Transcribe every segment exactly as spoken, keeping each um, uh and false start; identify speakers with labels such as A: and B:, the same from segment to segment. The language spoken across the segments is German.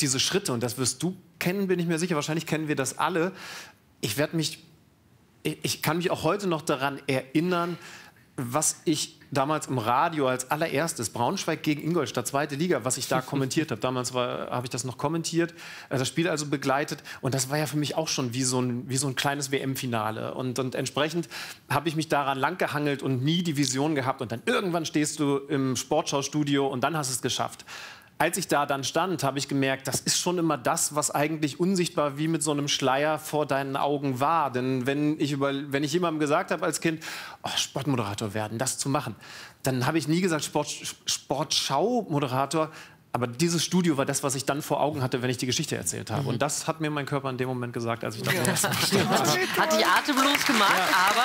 A: diese Schritte, und das wirst du kennen, bin ich mir sicher, wahrscheinlich kennen wir das alle. Ich werde mich, ich kann mich auch heute noch daran erinnern, was ich damals im Radio als allererstes, Braunschweig gegen Ingolstadt, zweite Liga, was ich da kommentiert habe. Damals habe ich das noch kommentiert, das Spiel also begleitet. Und das war ja für mich auch schon wie so ein, wie so ein kleines W M-Finale. Und, und entsprechend habe ich mich daran langgehangelt und nie die Vision gehabt. Und dann irgendwann stehst du im Sportschaustudio und dann hast du es geschafft. Als ich da dann stand, habe ich gemerkt, das ist schon immer das, was eigentlich unsichtbar wie mit so einem Schleier vor deinen Augen war. Denn wenn ich, über, wenn ich jemandem gesagt habe als Kind, oh, Sportmoderator werden, das zu machen, dann habe ich nie gesagt Sport, Sportschau-Moderator. Aber dieses Studio war das, was ich dann vor Augen hatte, wenn ich die Geschichte erzählt habe. Mhm. Und das hat mir mein Körper in dem Moment gesagt, als ich das
B: ja.
A: gestimmt habe.
B: Hat dich atemlos gemacht,
A: ja.
B: aber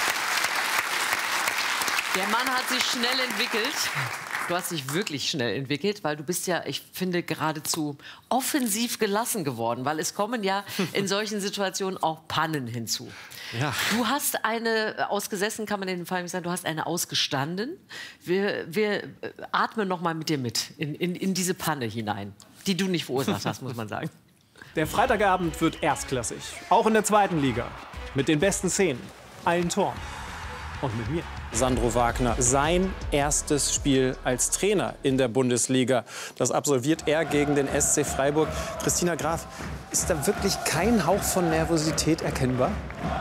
B: der Mann hat sich schnell entwickelt. Du hast dich wirklich schnell entwickelt, weil du bist ja, ich finde, geradezu offensiv gelassen geworden, weil es kommen ja in solchen Situationen auch Pannen hinzu.
A: Ja.
B: Du hast eine ausgesessen, kann man in dem Fall nicht sagen, du hast eine ausgestanden. Wir, wir atmen noch mal mit dir mit in, in, in diese Panne hinein, die du nicht verursacht hast, muss man sagen.
C: Der Freitagabend wird erstklassig, auch in der zweiten Liga, mit den besten Szenen, allen Toren. Und mit mir.
D: Sandro Wagner, sein erstes Spiel als Trainer in der Bundesliga. Das absolviert er gegen den S C Freiburg. Christina Graf, ist da wirklich kein Hauch von Nervosität erkennbar?